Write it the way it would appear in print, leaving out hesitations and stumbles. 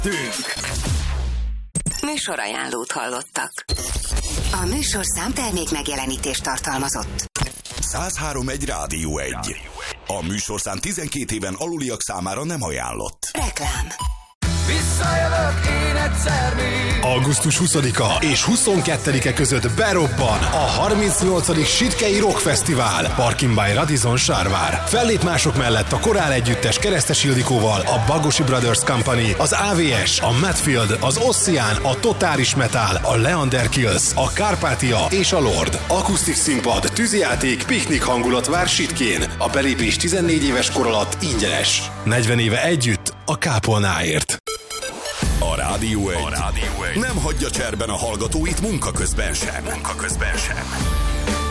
Műsorajánlót hallottak. A műsorszám termék megjelenítést tartalmazott. 103.1 Rádió 1. A műsorszám 12 éven aluliak számára nem ajánlott. Reklám. Visszajövök én egyszer még. Augusztus 20-a és 22-e között berobban a 38. Sitkei Rock Fesztivál Parking by Radisson Sárvár. Fellép mások mellett a Korál Együttes Keresztes Ildikóval, a Bagosi Brothers Company, az AVS, a Madfield, az Ossian, a Totális Metal, a Leander Kills, a Kárpátia és a Lord. Akusztik színpad, tűzijáték, piknik hangulat vár Sitkén. A belépés 14 éves kor alatt ingyenes. 40 éve együtt a kápolnáért. A Rádió 1 nem hagyja cserben a hallgatóit munka közben sem.